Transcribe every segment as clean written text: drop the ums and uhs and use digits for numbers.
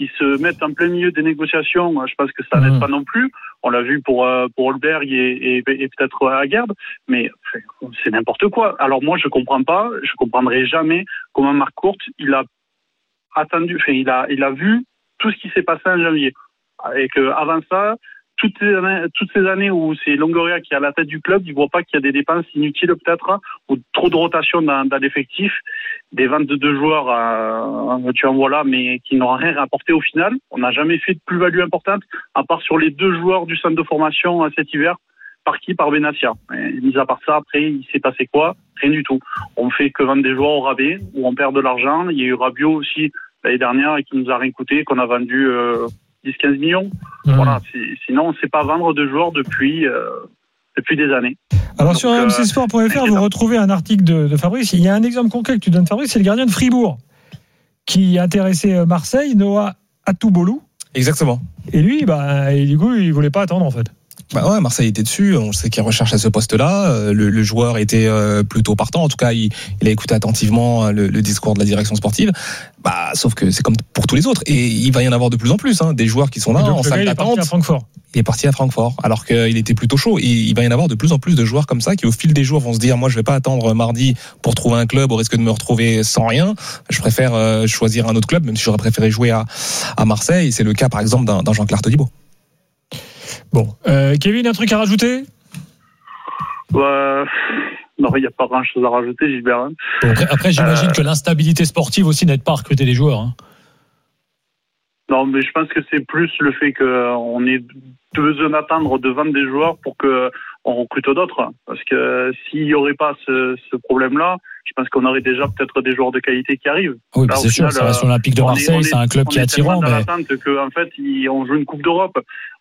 qui se mettent en plein milieu des négociations, je pense que ça n'aide pas non plus. On l'a vu pour Holberg et peut-être Aguerd, mais c'est n'importe quoi. Alors moi, je comprendrai jamais comment Marc Courte, il a attendu, il a vu tout ce qui s'est passé en janvier. Et qu'avant ça, toutes ces années où c'est Longoria qui est à la tête du club, il voit pas qu'il y a des dépenses inutiles peut-être, ou trop de rotation dans l'effectif, des ventes de joueurs, tu en vois là, mais qui n'ont rien rapporté au final. On n'a jamais fait de plus-value importante, à part sur les 2 joueurs du centre de formation cet hiver, par Benassia. Et mis à part ça, après, il s'est passé quoi? Rien du tout. On fait que vendre des joueurs au rabais, où on perd de l'argent. Il y a eu Rabiot aussi l'année dernière et qui nous a rien coûté, qu'on a vendu 10-15 millions. Voilà. Sinon, on ne sait pas vendre de joueurs depuis des années. Alors, sur rmcsport.fr, vous retrouvez un article de Fabrice. Il y a un exemple concret que tu donnes, Fabrice, c'est le gardien de Fribourg qui intéressait Marseille, Noah Atoubolou. Exactement. Et lui, du coup, il ne voulait pas attendre, en fait. Marseille était dessus, on sait qu'il recherche à ce poste-là, le joueur était plutôt partant, en tout cas il a écouté attentivement le discours de la direction sportive, sauf que c'est comme pour tous les autres, et il va y en avoir de plus en plus, des joueurs qui sont là en salle d'attente. Il est parti à Francfort, alors qu'il était plutôt chaud, et il va y en avoir de plus en plus de joueurs comme ça qui au fil des jours vont se dire, moi je vais pas attendre mardi pour trouver un club au risque de me retrouver sans rien, je préfère choisir un autre club, même si j'aurais préféré jouer à Marseille, et c'est le cas par exemple d'un Jean-Claire Todibo. Bon, Kevin, un truc à rajouter? Non, il n'y a pas grand-chose à rajouter, Gilbert. Bon, après, j'imagine que l'instabilité sportive aussi n'aide pas à recruter les joueurs. Non, mais je pense que c'est plus le fait qu'on ait besoin d'attendre de vendre des joueurs pour qu'on recrute d'autres. Parce que s'il n'y aurait pas ce problème-là, je pense qu'on aurait déjà peut-être des joueurs de qualité qui arrivent. Oui, là, c'est sûr, ça reste l'Olympique de Marseille, c'est un club qui est attirant. On est tellement dans l'attente qu'en fait, on joue une Coupe d'Europe.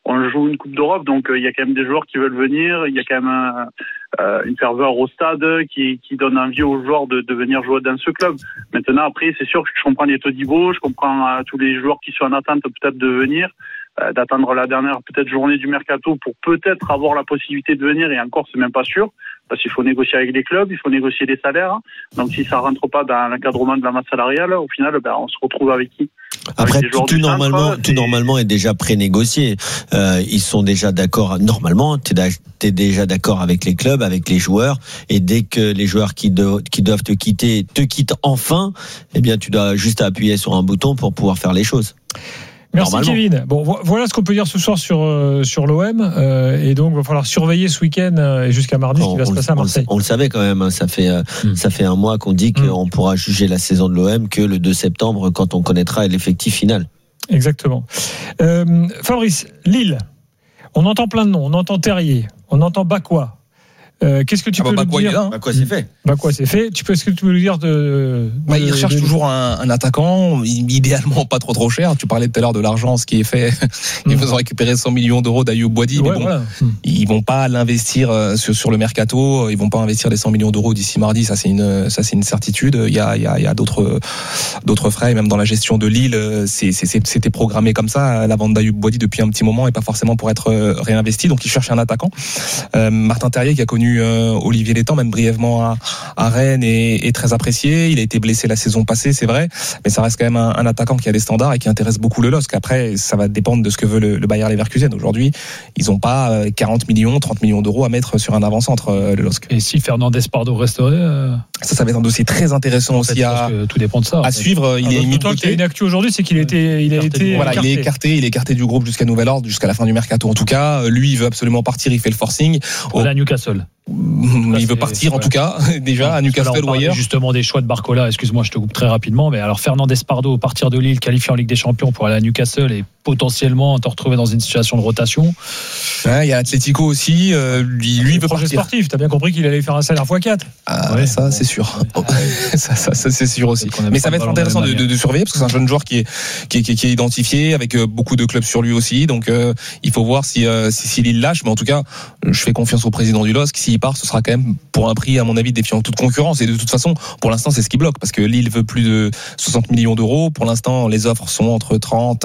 Donc il y a quand même des joueurs qui veulent venir, il y a quand même une ferveur au stade qui donne envie aux joueurs de venir jouer dans ce club. Maintenant, après, c'est sûr que je comprends les Todibo, je comprends tous les joueurs qui sont en attente peut-être de venir, d'attendre la dernière peut-être journée du mercato pour peut-être avoir la possibilité de venir, et encore c'est même pas sûr, parce qu'il faut négocier avec les clubs, il faut négocier des salaires, donc si ça rentre pas dans l'encadrement de la masse salariale, au final on se retrouve avec qui? Après, tout normalement est déjà pré-négocié. Ils sont déjà d'accord. Normalement, t'es déjà d'accord avec les clubs, avec les joueurs. Et dès que les joueurs qui doivent te quittent enfin, eh bien, tu dois juste appuyer sur un bouton pour pouvoir faire les choses. Merci Kevin. Bon, voilà ce qu'on peut dire ce soir sur l'OM. Et donc, il va falloir surveiller ce week-end et jusqu'à mardi ce qui va se passer à Marseille. On le savait quand même. Ça fait un mois qu'on dit qu'on pourra juger la saison de l'OM que le 2 septembre quand on connaîtra l'effectif final. Exactement. Fabrice, Lille. On entend plein de noms. On entend Terrier. On entend Bakwa. Qu'est-ce que tu peux nous dire? Bakwa, c'est fait. Bakwa, c'est fait. Est-ce que tu peux nous dire il recherche toujours un attaquant, idéalement pas trop cher. Tu parlais tout à l'heure de l'argent, ce qui est fait. Ils vont récupérer 100 millions d'euros d'Ayoub Boadi. Ouais, mais bon, ils vont pas l'investir sur le mercato. Ils vont pas investir les 100 millions d'euros d'ici mardi. Ça, c'est une certitude. Il y a d'autres frais. Et même dans la gestion de Lille, c'était programmé comme ça, la vente d'Ayoub Boadi depuis un petit moment et pas forcément pour être réinvesti. Donc, ils cherchent un attaquant. Martin Terrier, qui a connu Olivier Létang, même brièvement à Rennes, est très apprécié. Il a été blessé la saison passée, c'est vrai, mais ça reste quand même un attaquant qui a des standards et qui intéresse beaucoup le LOSC. Après, ça va dépendre de ce que veut le Bayer Leverkusen. Aujourd'hui, ils n'ont pas 40 millions, 30 millions d'euros à mettre sur un avant-centre, le LOSC. Et si Fernandez Pardo resterait ça va être un dossier très intéressant aussi tout dépend de ça. À suivre. Il est mis de côté. Il y a une actu aujourd'hui, c'est qu'il a été écarté. Il est écarté du groupe jusqu'à nouvel ordre, jusqu'à la fin du mercato. En tout cas, lui, il veut absolument partir. Il fait le forcing. À Newcastle. Il veut partir en tout cas déjà à Newcastle ou ailleurs. Justement des choix de Barcola, excuse-moi je te coupe très rapidement, mais alors Fernandez Pardo partir de Lille, qualifié en Ligue des Champions pour aller à Newcastle et potentiellement te retrouver dans une situation de rotation. Il y a Atlético aussi, lui veut projet partir. Sportif, t'as bien compris qu'il allait faire un salaire x4. C'est sûr. ça c'est sûr aussi. Mais ça va être intéressant de surveiller parce que c'est un jeune joueur qui est identifié avec beaucoup de clubs sur lui aussi, donc il faut voir si Lille lâche, mais en tout cas je fais confiance au président du LOSC. S'il part, ce sera quand même pour un prix à mon avis défiant toute concurrence, et de toute façon pour l'instant c'est ce qui bloque parce que Lille veut plus de 60 millions d'euros. Pour l'instant les offres sont entre 30,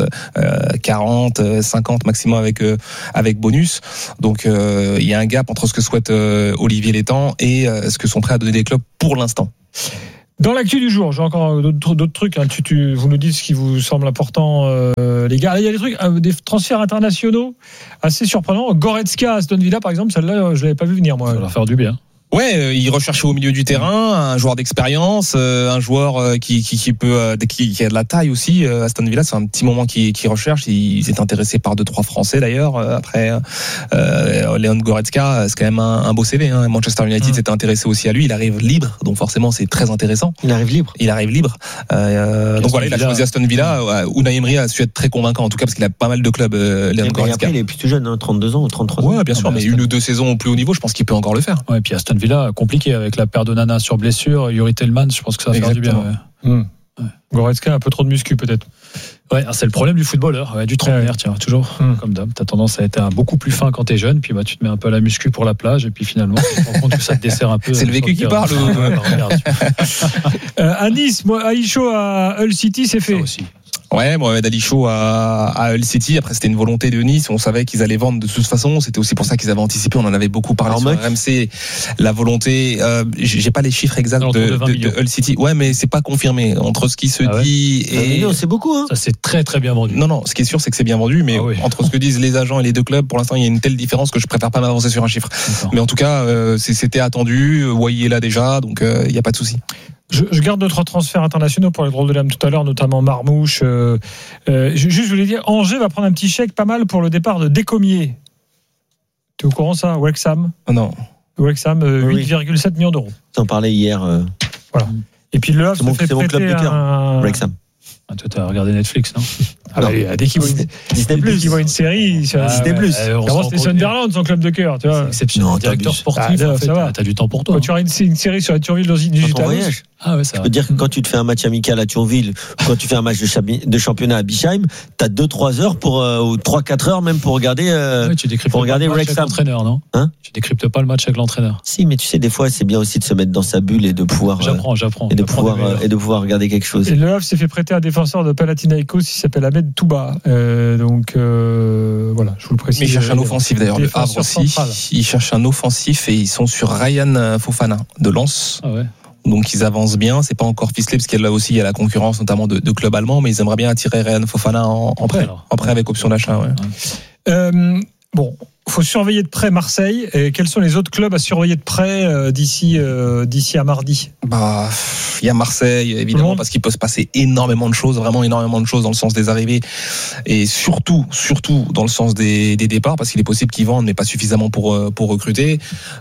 40, 50 maximum avec bonus, donc il y a un gap entre ce que souhaite Olivier Létang et ce que sont prêts à donner les clubs pour l'instant. Dans l'actu du jour, j'ai encore d'autres trucs. Hein. Vous nous dites ce qui vous semble important, les gars. Il y a des trucs, des transferts internationaux assez surprenants. Goretzka à Aston Villa, par exemple, celle-là, je l'avais pas vu venir, moi. Ça va leur faire du bien. Ouais, il recherchait au milieu du terrain un joueur d'expérience, un joueur qui peut, qui a de la taille aussi. Aston Villa, c'est un petit moment qui recherche. Ils étaient intéressés par 2-3 Français d'ailleurs. Après, Leon Goretzka, c'est quand même un beau CV. Hein. Manchester United s'était intéressé aussi à lui. Il arrive libre, donc forcément c'est très intéressant. Il arrive libre. Donc voilà, il a choisi Aston Villa. Unai Emery a su être très convaincant en tout cas parce qu'il a pas mal de clubs. Leon Goretzka. Après, il est plus tout jeune, hein, 32 ans ou 33 ans. Ouais, bien sûr, mais une ou deux saisons au plus haut niveau, je pense qu'il peut encore le faire. Ouais, puis Aston Villa, compliqué avec la paire de Nana sur blessure, Yuri Tellman, je pense que ça va faire du bien. Ouais. Goretzka, un peu trop de muscu peut-être. Ouais, c'est le problème du footballeur, du trentenaire, tiens, toujours comme d'hab. T'as tendance à être beaucoup plus fin quand t'es jeune, puis tu te mets un peu à la muscu pour la plage, et puis finalement, tu te rends compte que ça te dessert un peu. C'est le vécu qui parle. À Nice, Aïcho à Hull City, c'est fait. Ça aussi. Ouais, Mohamed Ali Chaud à Hull City. Après, c'était une volonté de Nice. On savait qu'ils allaient vendre de toute façon. C'était aussi pour ça qu'ils avaient anticipé. On en avait beaucoup parlé sur RMC. La volonté, j'ai pas les chiffres exacts de Hull City. Ouais, mais c'est pas confirmé. Entre ce qui se dit et. C'est beaucoup, hein. Ça, c'est très, très bien vendu. Non, ce qui est sûr, c'est que c'est bien vendu. Mais entre ce que disent les agents et les deux clubs, pour l'instant, il y a une telle différence que je préfère pas m'avancer sur un chiffre. D'accord. Mais en tout cas, c'était attendu. Wai est là déjà. Donc, il y a pas de souci. Je garde notre transfert internationaux pour les drôles de l'âme tout à l'heure, notamment Marmouche. Je voulais dire, Angers va prendre un petit chèque pas mal pour le départ de Décomier. Tu es au courant ça, Wrexham? Non. Wrexham, 8,7 millions d'euros. T'en parlais hier. Voilà. Et puis le Havre se fait mon club de cœur, Wrexham. Ah, toi, t'as regardé Netflix, non? Dès qu'il voit une série, Disney Plus. C'était Sunderland, son club de cœur, tu vois. C'est exceptionnel. Directeur sportif, t'as du temps pour toi. Quand tu auras une série sur la Thionville du voyage. Ah ouais, ça je peux dire que quand tu te fais un match amical à Thionville, quand tu fais un match de championnat à Bischheim, t'as 2-3 heures ou 3-4 heures même pour regarder Wrexham. L'entraîneur, non? Tu décryptes pas le match avec l'entraîneur. Si, mais tu sais, des fois, c'est bien aussi de se mettre dans sa bulle et de pouvoir. J'apprends. Et de pouvoir regarder quelque chose. Et le Havre s'est fait prêter un défenseur de Panathinaikos qui s'appelle Ahmed Touba. Donc voilà, je vous le précise. Mais ils cherchent un offensif d'ailleurs. Le Havre aussi. Ils cherchent un offensif et ils sont sur Ryan Fofana de Lens. Ah ouais. Donc ils avancent bien, c'est pas encore ficelé parce qu'il y a là aussi il y a la concurrence notamment de clubs allemands, mais ils aimeraient bien attirer Ryan Fofana en prêt avec option d'achat. Ouais. Bon, faut surveiller de près Marseille. Et quels sont les autres clubs à surveiller de près d'ici à mardi? Il y a Marseille évidemment parce qu'il peut se passer énormément de choses, vraiment énormément de choses dans le sens des arrivées et surtout dans le sens des départs parce qu'il est possible qu'ils vendent mais pas suffisamment pour recruter.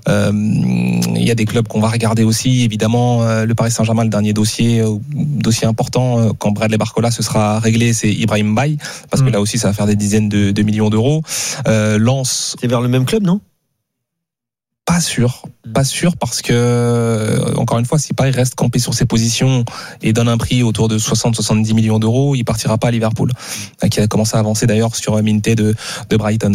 Il y a des clubs qu'on va regarder aussi évidemment. Le Paris Saint-Germain, le dernier dossier important quand Bradley Barcola se sera réglé, c'est Ibrahim Baye parce que là aussi ça va faire des dizaines de millions d'euros. Lens, c'est vers le même club, non? Pas sûr parce que encore une fois si Paris reste campé sur ses positions et donne un prix autour de 60-70 millions d'euros, il partira pas à Liverpool qui a commencé à avancer d'ailleurs sur Minté de Brighton.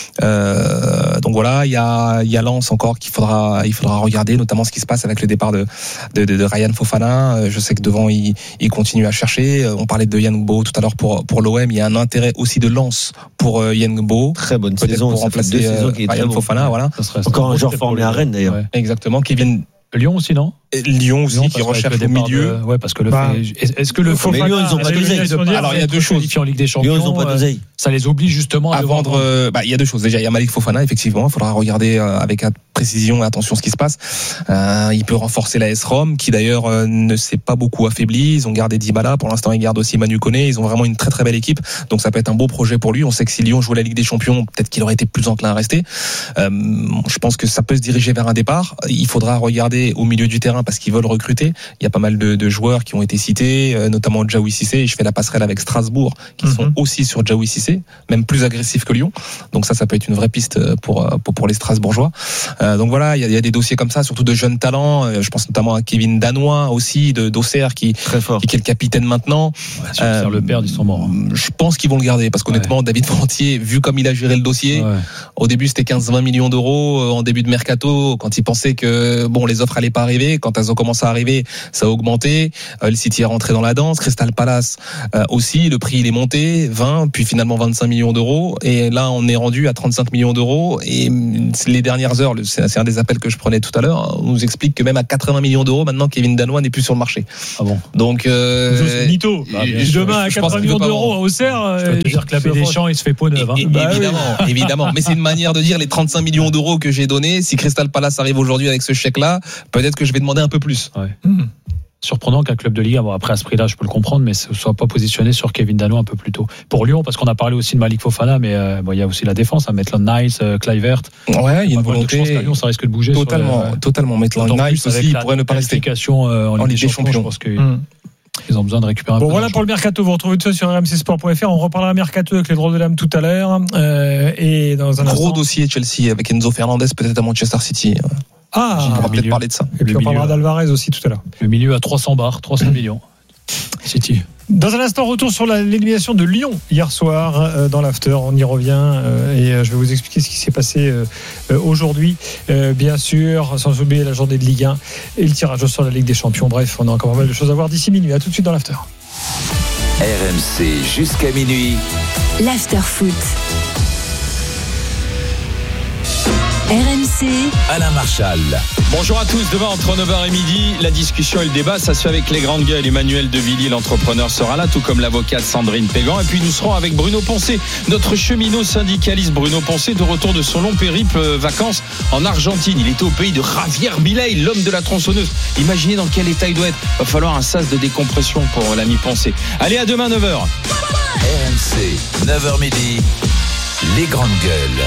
Donc voilà, il y a Lens encore il faudra regarder notamment ce qui se passe avec le départ de Ryan Fofana. Je sais que devant il continue à chercher. On parlait de Yang Bo tout à l'heure pour l'OM, il y a un intérêt aussi de Lens pour Yang Bo. Très bonne saison pour remplacer Ryan Fofana, voilà. Encore un joueur formé à Rennes d'ailleurs. Ouais. Exactement, Kevin. Lyon aussi, non? Lyon aussi qui recherche au milieu. Ouais, parce que est-ce que le Fofana, Lyon, ils ont pas d'oseille. Alors il y a deux choses. En Ligue des Champions, Lyon, ils ont pas d'oseille. Ça les oblige justement à vendre. Il y a deux choses. Déjà, il y a Malik Fofana, effectivement. Il faudra regarder avec précision et attention ce qui se passe. Il peut renforcer la AS Rome, qui d'ailleurs ne s'est pas beaucoup affaibli. Ils ont gardé Dybala. Pour l'instant, ils gardent aussi Manu Koné. Ils ont vraiment une très très belle équipe. Donc ça peut être un beau projet pour lui. On sait que si Lyon jouait la Ligue des Champions, peut-être qu'il aurait été plus enclin à rester. Je pense que ça peut se diriger vers un départ. Il faudra regarder au milieu du terrain parce qu'ils veulent recruter. Il y a pas mal de joueurs qui ont été cités, notamment Djaoui Cissé. Et je fais la passerelle avec Strasbourg, qui sont aussi sur Djaoui Cissé, même plus agressifs que Lyon. Donc ça peut être une vraie piste pour les Strasbourgeois. Donc voilà, il y a des dossiers comme ça, surtout de jeunes talents. Je pense notamment à Kevin Danois aussi d'Auxerre qui est le capitaine maintenant. Ouais, le père, ils sont morts. Je pense qu'ils vont le garder parce qu'honnêtement, David Frantier, vu comme il a géré le dossier, au début c'était 15-20 millions d'euros en début de mercato, quand il pensait que les offres allaient pas arriver. Quand elles ont commencé à arriver, ça a augmenté. Le City est rentré dans la danse. Crystal Palace aussi, le prix il est monté, 20, puis finalement 25 millions d'euros. Et là, on est rendu à 35 millions d'euros. Et les dernières heures, c'est un des appels que je prenais tout à l'heure. On nous explique que même à 80 millions d'euros, maintenant, Kevin Danois n'est plus sur le marché. Ah bon? Donc, c'est mytho. Demain, à 80 millions d'euros à Auxerre, je peux te dire que la Deschamps, il se fait peau neuve. Évidemment. Mais c'est une manière de dire les 35 millions d'euros que j'ai donnés. Si Crystal Palace arrive aujourd'hui avec ce chèque-là, peut-être que je vais demander un peu plus. Ouais. Surprenant qu'un club de Ligue 1, après à ce prix-là, je peux le comprendre, mais ne soit pas positionné sur Kevin Danois un peu plus tôt. Pour Lyon, parce qu'on a parlé aussi de Malik Fofana, mais il y a aussi la défense, Maitland-Niles, Kluivert. Ouais, il y a une volonté. Je pense qu'à Lyon, ça risque de bouger. Totalement. Maitland-Niles aussi, il pourrait ne pas rester. En Ligue des Champions, je pense qu'ils ont besoin de récupérer un peu. Bon, voilà pour le mercato. Vous retrouvez tout ça sur rmcsport.fr. On reparlera mercato avec les drôles de l'âme tout à l'heure. Et dans un gros dossier Chelsea avec Enzo Fernandez, peut-être à Manchester City. On va peut-être parler de ça. Et puis on parlera d'Alvarez aussi tout à l'heure. Le milieu à 300 millions. City. Dans un instant, retour sur l'élimination de Lyon hier soir dans l'after. On y revient et je vais vous expliquer ce qui s'est passé aujourd'hui. Bien sûr, sans oublier la journée de Ligue 1 et le tirage au sort de la Ligue des Champions. Bref, on a encore pas mal de choses à voir d'ici minuit. À tout de suite dans l'after. RMC jusqu'à minuit. L'after foot. RMC, Alain Marchal. Bonjour à tous, demain entre 9h et midi, la discussion et le débat, ça se fait avec les grandes gueules. Emmanuel De Villiers, l'entrepreneur, sera là, tout comme l'avocate Sandrine Pégan. Et puis nous serons avec Bruno Poncet, notre cheminot syndicaliste Bruno Poncet, de retour de son long périple vacances en Argentine. Il était au pays de Javier Milei, l'homme de la tronçonneuse. Imaginez dans quel état il doit être. Va falloir un sas de décompression pour l'ami Poncet. Allez, à demain 9h. RMC, 9h midi, les grandes gueules.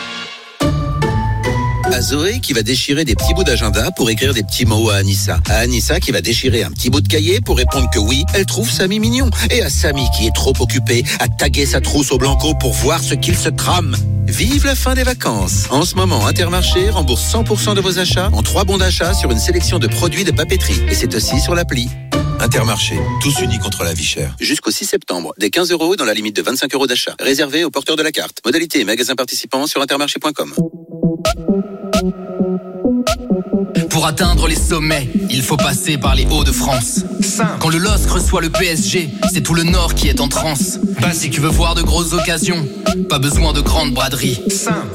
À Zoé qui va déchirer des petits bouts d'agenda pour écrire des petits mots à Anissa. À Anissa qui va déchirer un petit bout de cahier pour répondre que oui, elle trouve Samy mignon. Et à Samy qui est trop occupé à taguer sa trousse au Blanco pour voir ce qu'il se trame. Vive la fin des vacances. En ce moment, Intermarché rembourse 100% de vos achats en 3 bons d'achat sur une sélection de produits de papeterie. Et c'est aussi sur l'appli. Intermarché, tous unis contre la vie chère. Jusqu'au 6 septembre, des 15 € dans la limite de 25 € d'achat. Réservé aux porteurs de la carte. Modalité et magasins participants sur intermarché.com. Pour atteindre les sommets, il faut passer par les Hauts-de-France. Quand le LOSC reçoit le PSG, c'est tout le Nord qui est en transe. Si tu veux voir de grosses occasions, pas besoin de grandes braderies.